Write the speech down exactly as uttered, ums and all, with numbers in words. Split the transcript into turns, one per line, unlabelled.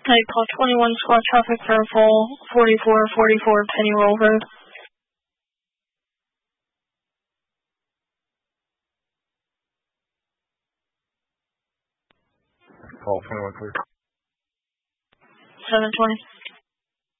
Hey, call twenty-one squad traffic veriful forty-four forty-four Pennyroll Road.
Call twenty-one, please.
seven twenty.